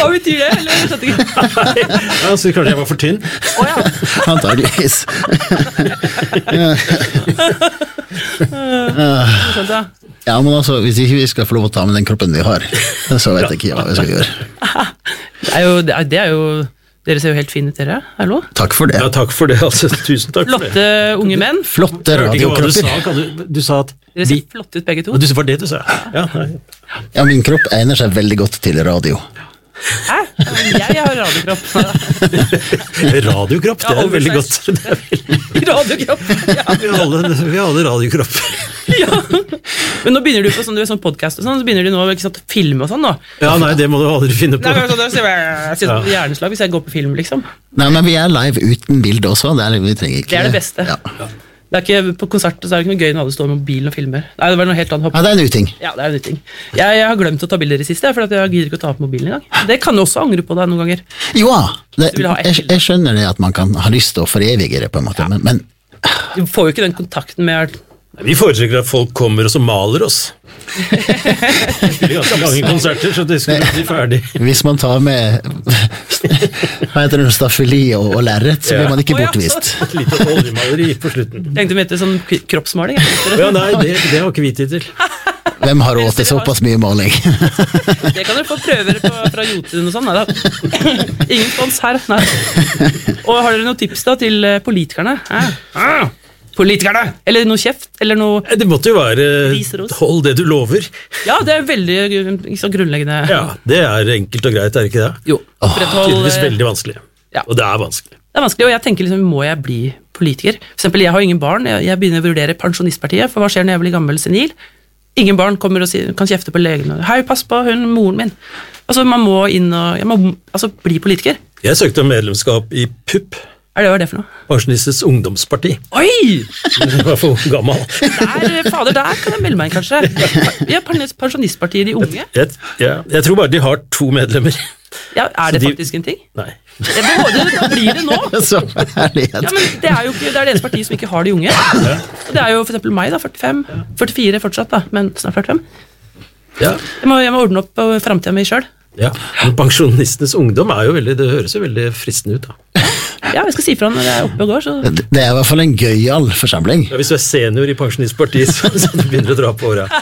Hva betyr det? Eller, jeg skjønte ikke. Ja, så kanskje jeg var for tynn. Åja. Antageligvis. Skjønte jeg. Ja, men altså, hvis ikke vi skal få lov å ta med den kroppen vi har, så vet jeg ikke hva vi skal gjøre. Det er jo dere ser jo helt fine ut, dere. Hallo? Takk for det. Ja, takk for det, altså. Tusen takk for det. Flotte unge menn. Flotte Jeg hørte ikke hva du sa. radiokropper. Du sa at Dere ser flotte ut begge to. Du var det du sa? Ja, nei. Ja, min kropp egner seg veldig godt til radio. Hæ? Jeg har radiokropp. Radiokropp, det er veldig godt. Radiokropp, ja. Vi har alle radiokropp. Ja. Men nå begynner du på sånn, podcast og sånn, så begynner du nå ikke sant, å filme og sånn nå. Ja, nei, det må du aldri finne på. Nei, men sånn, jeg ser på hjerneslag hvis jeg går på film, liksom. Nei, men vi er live uten bilde også, vi trenger ikke... Det er det beste. Ja. Det er ikke, på konserter så er det ikke noe gøy når alle står med mobilen og filmer. Nei, det var noe helt annet hopp. Ja, det er en uting. Ja, det er en uting. Jeg har glemt å ta bilder i siste, for at jeg gidder ikke å ta opp mobilen i gang. Det kan du også angre på deg noen ganger. Jo, Du vil ha ett bilde. jeg skjønner det at man kan ha lyst til å forevige det på en måte, men Du får jo ikke den kontakten med... Vi foretrekker at folk kommer og så maler oss. Det blir ganske lange konserter, så det skulle bli ferdig. hvis man tar med hva heter det, staffeli og lerret, så blir man ikke bortvist. Et lite oljemaleri på slutten. Tenkte vi etter sånn kroppsmaling. Ja, nei, det har ikke vi tid til. Hvem har råd til såpass mye maling? Det kan dere få prøver på, fra Jotun og sånn. Nei, da. Ingen spons her. Nei. Og har dere noen tips da til politikerne? Politikerne! Eller noe kjeft? Eller noe... Det måtte jo være hold det du lover. Ja, det er veldig så grunnleggende. Ja, det er enkelt og greit, er det ikke det? Jo. Tydeligvis veldig vanskelig. Ja. Og det er vanskelig. Det er vanskelig, og jeg tenker liksom, må jeg bli politiker? For eksempel, jeg har ingen barn. Jeg begynner å vurdere pensjonistpartiet, for hva skjer når jeg blir gammel senil? Ingen barn kommer og kan kjefte på legen. Hei, pass på hun, moren min. Altså, man må inn og... Jeg må bli politiker. Jeg søkte om medlemskap i PUP. Hva er det for noe? Pensjonistens ungdomsparti. Oi! Jeg var for gammel. Fader, der kan jeg melde meg inn, kanskje. Vi er pensjonistpartiet de unge. Jeg tror bare de har 2 medlemmer. Ja, er det faktisk en ting? Nei. Da blir det nå. Så herlighet. Ja, men det er jo ikke, det er det eneste partiet som ikke har de unge. Og det er jo for eksempel meg da, 45, 44 fortsatt da, men snart 45. Ja. Jeg må ordne opp på fremtiden min selv. Ja, men pensjonistenes ungdom er jo veldig, det høres jo veldig fristende ut da. Ja, jeg skal si fra når jeg er oppe og går. Så. Det er i hvert fall en gøyal forsamling. Ja, hvis du er senior i pensjonistpartiet, så du begynner å dra på året.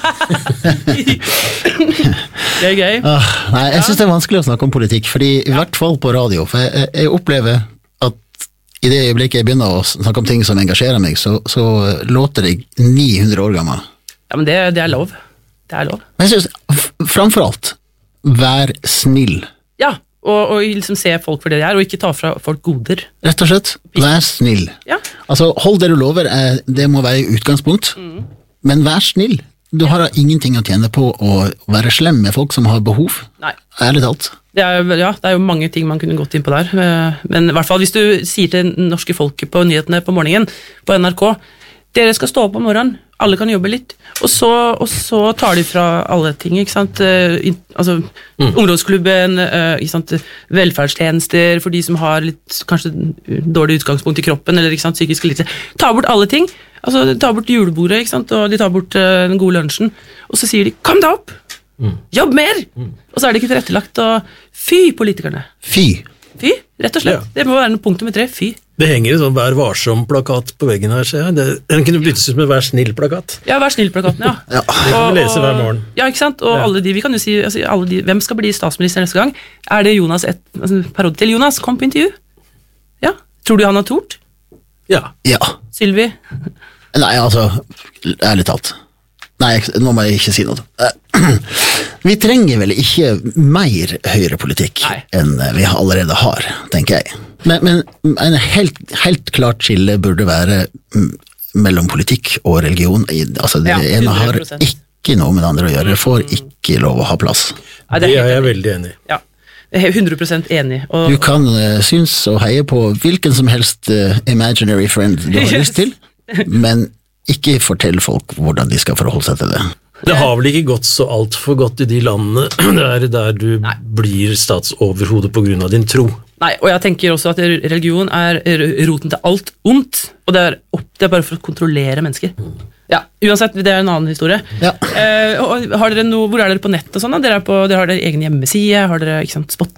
Det er gøy. Nei, jeg synes det er vanskelig å snakke om politikk, fordi i hvert fall på radio, for jeg opplever at i det øyeblikket jeg begynner å snakke om ting som engasjerer meg, så låter det 900 år gammel. Ja, men det er lov. Det er lov. Men jeg synes, framfor alt, vær snill. Ja, og liksom se folk for det de er, og ikke ta fra folk goder. Rett og slett, vær snill. Ja. Altså, hold det du lover, det må være utgangspunkt, men vær snill. Du har ingenting å tjene på å være slem med folk som har behov. Nei. Ærlig talt. Det er jo mange ting man kunne gått inn på der, men i hvert fall hvis du sier til norske folk på nyhetene på morgenen, på NRK, dere skal stå opp om morgenen, alle kan jobbe litt, og så tar de fra alle ting, ikke sant? Ungdomsklubben, ikke sant? Velferdstjenester for de som har litt, kanskje dårlig utgangspunkt i kroppen, eller ikke sant? Psykiske lidelser. Ta bort alle ting, altså ta bort julebordet, ikke sant? Og de tar bort den gode lunsjen, og så sier de, kom deg opp! Jobb mer! Og så er det ikke tilrettelagt, og fy politikerne. Fy, Rett og slett. Ja. Det må være noe punkt nummer 3, fy. Det henger en sånn vær varsom-plakat på veggen her, ser jeg. Den kunne byttes ut med vær snill-plakat. Ja, vær snill-plakaten, ja. Det kan vi lese hver morgen. Ja, ikke sant? Og alle de, vi kan jo si, hvem skal bli statsminister neste gang? Er det Jonas parodi til Jonas? Kom på intervju. Ja. Tror du han har tort? Ja. Sylvi? Nei, altså, ærlig talt. Nei, nå må jeg ikke si noe. Vi trenger vel ikke mer høyrepolitikk enn vi allerede har, tenker jeg. Men en helt klart skille burde være mellom politikk og religion. Altså, det ene har ikke noe med det andre å gjøre. Det får ikke lov å ha plass. Det er jeg veldig enig i. Ja. Jeg er 100% enig. Du kan synes og heie på hvilken som helst imaginary friend du har lyst til, men ikke fortell folk hvordan de skal forholde seg til det. Det har vel ikke gått så alt for godt i de landene der du blir statsoverhode på grunn av din tro. Nei, og jeg tenker også at religion er roten til alt ondt, og det er bare for å kontrollere mennesker. Ja, uansett, det er en annen historie. Ja. Har dere hvor er dere på nett og sånn? Dere har dere egen hjemmeside, har dere, ikke sant,